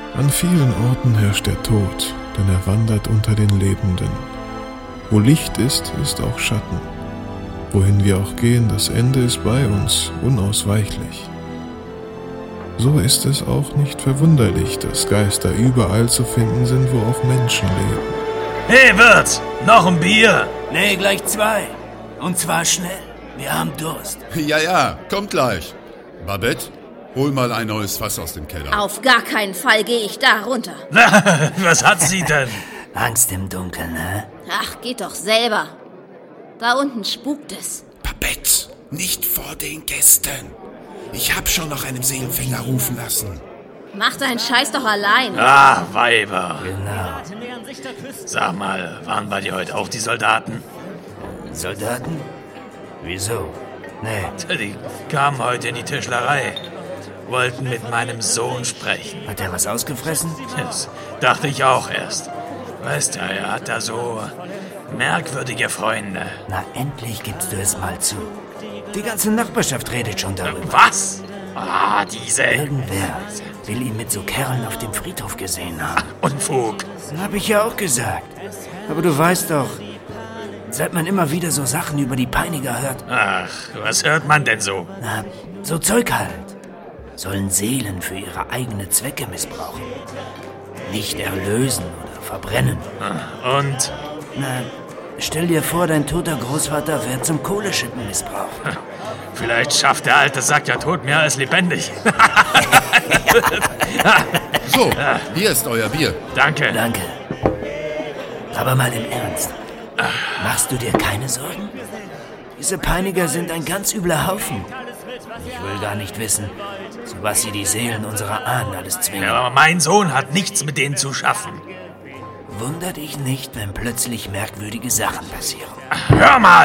An vielen Orten herrscht der Tod, denn er wandert unter den Lebenden. Wo Licht ist, ist auch Schatten. Wohin wir auch gehen, das Ende ist bei uns, unausweichlich. So ist es auch nicht verwunderlich, dass Geister überall zu finden sind, wo auch Menschen leben. Hey Wirt, noch ein Bier? Nee, gleich 2. Und zwar schnell. Wir haben Durst. Ja, kommt gleich. Babette, hol mal ein neues Fass aus dem Keller. Auf gar keinen Fall gehe ich da runter. Was hat sie denn? Angst im Dunkeln, ne? Ach, geht doch selber. Da unten spukt es. Babette, nicht vor den Gästen. Ich hab schon nach einem Seelenfänger rufen lassen. Mach deinen Scheiß doch allein. Ah, Weiber. Genau. Sag mal, waren bei dir heute auch die Soldaten? Soldaten? Wieso? Nee. Die kamen heute in die Tischlerei. Wollten mit meinem Sohn sprechen. Hat er was ausgefressen? Das dachte ich auch erst. Weißt du, er hat da so merkwürdige Freunde. Na, endlich gibst du es mal zu. Die ganze Nachbarschaft redet schon darüber. Was? Ah, diese... Irgendwer will ihn mit so Kerlen auf dem Friedhof gesehen haben. Unfug. Hab ich ja auch gesagt. Aber du weißt doch, seit man immer wieder so Sachen über die Peiniger hört. Ach, was hört man denn so? Na, so Zeug halt. Sollen Seelen für ihre eigenen Zwecke missbrauchen. Nicht erlösen oder verbrennen. Und? Na, stell dir vor, dein toter Großvater wird zum Kohleschippen missbraucht. Vielleicht schafft der alte Sack ja tot mehr als lebendig. So, hier ist euer Bier. Danke. Danke. Aber mal im Ernst. Machst du dir keine Sorgen? Diese Peiniger sind ein ganz übler Haufen. Ich will gar nicht wissen, zu was sie die Seelen unserer Ahnen alles zwingen. Ja, aber mein Sohn hat nichts mit denen zu schaffen. Wunder dich nicht, wenn plötzlich merkwürdige Sachen passieren. Hör mal!